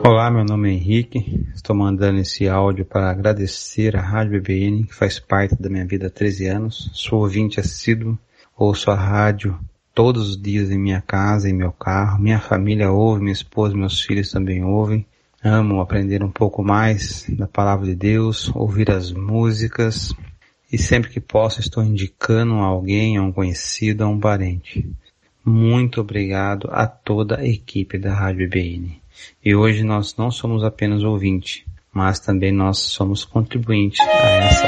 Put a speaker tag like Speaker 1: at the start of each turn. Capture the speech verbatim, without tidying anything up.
Speaker 1: Olá, meu nome é Henrique, estou mandando esse áudio para agradecer a Rádio B B N, que faz parte da minha vida há treze anos. Sou ouvinte assíduo, ouço a rádio todos os dias em minha casa, em meu carro. Minha família ouve, minha esposa e meus filhos também ouvem. Amo aprender um pouco mais da Palavra de Deus, ouvir as músicas e sempre que posso estou indicando a alguém, a um conhecido, a um parente. Muito obrigado a toda a equipe da Rádio B B N. E hoje nós não somos apenas ouvintes, mas também nós somos contribuintes a essa